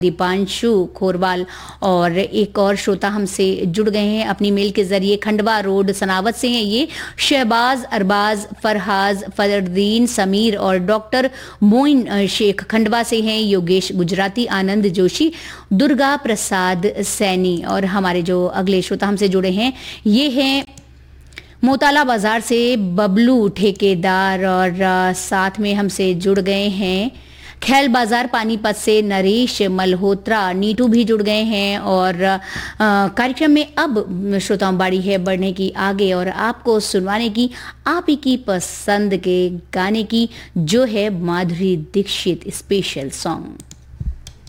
दीपांशु खोरवाल और एक और श्रोता हमसे जुड़ गए हैं अपनी मेल के जरिए। खंडवा रोड सनावत से हैं ये। शहबाज, अरबाज, फरहाज, फरदीन, समीर और डॉक्टर मोइन शेख खंडवा से हैं। योगेश गुजराती, आनंद जोशी, दुर्गा प्रसाद सैनी। और हमारे जो अगले श्रोता हमसे जुड़े हैं ये हैं मोताला बाजार से बबलू ठेकेदार। और साथ में हमसे जुड़ गए हैं खैल बाजार पानीपत से नरेश मल्होत्रा, नीटू भी जुड़ गए हैं। और कार्यक्रम में अब श्रोताओं बारी है बढ़ने की आगे और आपको सुनवाने की आप ही की पसंद के गाने की, जो है माधुरी दीक्षित स्पेशल सॉन्ग।